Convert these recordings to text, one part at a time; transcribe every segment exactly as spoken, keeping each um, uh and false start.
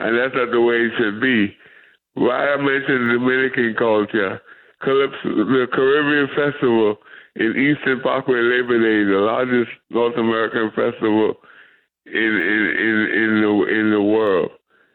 and that's not the way it should be. Why I mentioned Dominican culture, Calypso, the Caribbean Festival in Eastern Parkway Labor Day, the largest North American festival in in in, in the in the world.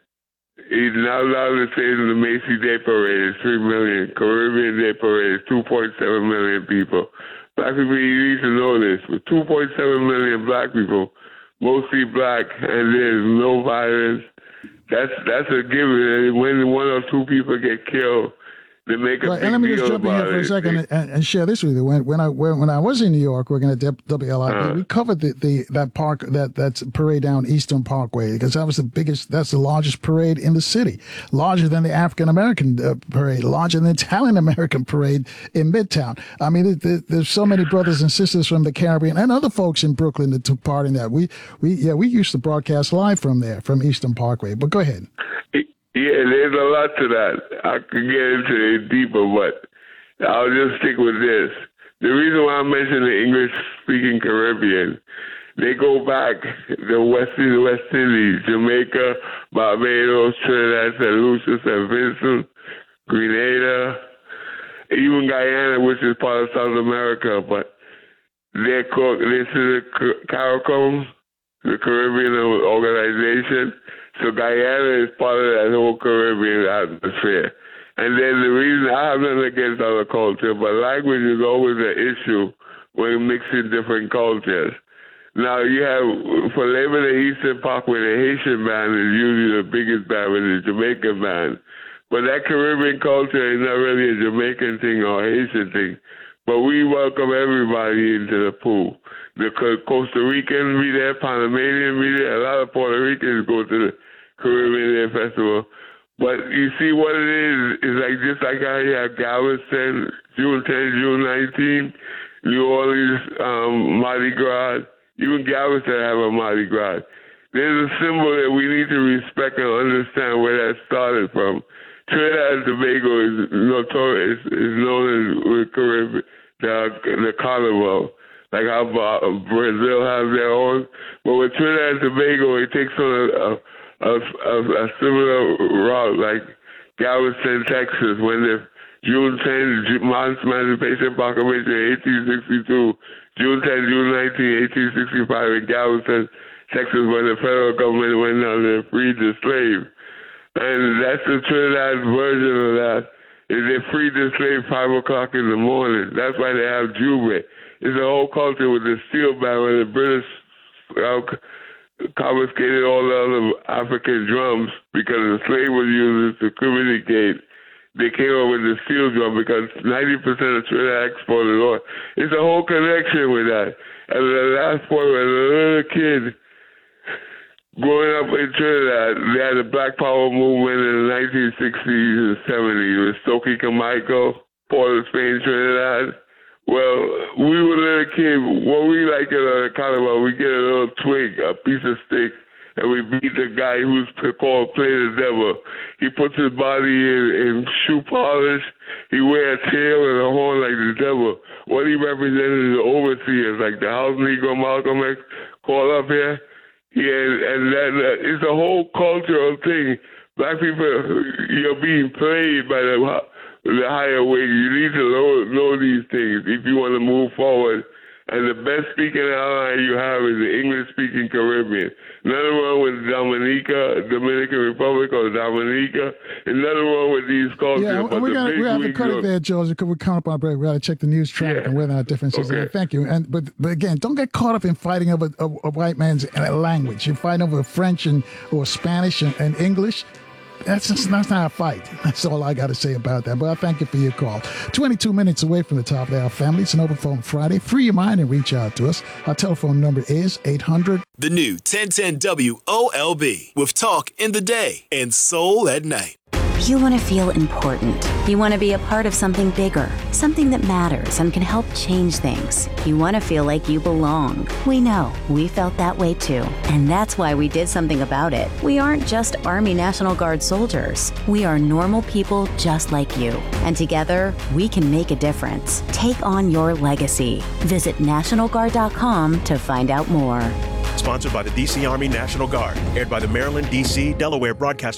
He's not allowed to say the Macy's Day Parade is three million. Caribbean Day Parade is two point seven million people. Black people, you need to know this. With two point seven million black people, mostly black, and there's no violence, that's that's a given. And when one or two people get killed, they make a right, big and let me just deal jump in here about for a it. second and, and share this with you. When when I when, when I was in New York working at W L I P, Uh-huh. we covered the, the that park that that's parade down Eastern Parkway because that was the biggest, that's the largest parade in the city, larger than the African American uh, parade, larger than the Italian American parade in Midtown. I mean, it, it, there's so many brothers and sisters from the Caribbean and other folks in Brooklyn that took part in that. We we yeah we used to broadcast live from there from Eastern Parkway. But go ahead. Yeah, there's a lot to that. I could get into it deeper, but I'll just stick with this. The reason why I mentioned the English-speaking Caribbean, they go back the West, West Indies, Jamaica, Barbados, Trinidad, Saint Lucia, Saint Vincent, Grenada, even Guyana, which is part of South America, but they're called, this is the CARICOM, the Caribbean organization. So Guyana is part of that whole Caribbean atmosphere. And then the reason, I have nothing against other culture, but language is always an issue when mixing different cultures. Now you have, for Labor Day Eastern Parkway, the Haitian band is usually the biggest band with the Jamaican band. But that Caribbean culture is not really a Jamaican thing or a Haitian thing. But we welcome everybody into the pool. The Costa Ricans be there, Panamanians be there, a lot of Puerto Ricans go to the Caribbean Day Festival. But you see what it is, it's like just like how you have Galveston, June tenth, June nineteenth, New Orleans, um, Mardi Gras, even Galveston have a Mardi Gras. There's a symbol that we need to respect and understand where that started from. Trinidad and Tobago is notorious, is known as with Caribbean, the, the Carnival. Like how Brazil has their own. But with Trinidad and Tobago, it takes on a, a A, a, a similar route like Galveston, Texas, when the June tenth Emancipation Proclamation eighteen sixty-two, June tenth, June nineteenth, eighteen sixty-five in Galveston, Texas, when the federal government went down and freed the slave. And that's the Trinidad version of that, is they freed the slave five o'clock in the morning. That's why they have Jubilee. It's a whole culture with the steel band when the British uh, confiscated all the other African drums because the slave was used to communicate. They came up with the steel drum because ninety percent of Trinidad exported oil. It's a whole connection with that. And the last point, when a little kid growing up in Trinidad, they had the Black Power movement in the nineteen sixties and seventies with Stokely Carmichael, Port of Spain, Trinidad. Well, we were little kids. What we like at a carnival, we get a little twig, a piece of stick, and we beat the guy who's called Play the Devil. He puts his body in, in shoe polish. He wears a tail and a horn like the devil. What he represented is the overseers, like the House Negro Malcolm X called up here. Yeah, and that, that it's a whole cultural thing. Black people, you're being played by the the higher way. You need to know, know these things if you want to move forward. And the best speaking ally you have is the English-speaking Caribbean. Nothing wrong with Dominica, Dominican Republic, or Dominica. And nothing wrong with these cultures. Yeah, but we're the going to have to cut of, it there, George, because we're coming up on a break. We got to check the news traffic Yeah. and whether or not differences Okay. there. Thank you. And but but again, don't get caught up in fighting over a, a white man's language. You fight over French and or Spanish and, and English. That's just, that's not a fight. That's all I got to say about that. But I thank you for your call. twenty-two minutes away from the top of the hour, family. It's an open phone Friday. Free your mind and reach out to us. Our telephone number is eight hundred. The new ten ten W O L B with talk in the day and soul at night. You want to feel important. You want to be a part of something bigger, something that matters and can help change things. You want to feel like you belong. We know. We felt that way too. And that's why we did something about it. We aren't just Army National Guard soldiers. We are normal people just like you. And together, we can make a difference. Take on your legacy. Visit National Guard dot com to find out more. Sponsored by the D C Army National Guard. Aired by the Maryland, D C, Delaware Broadcasting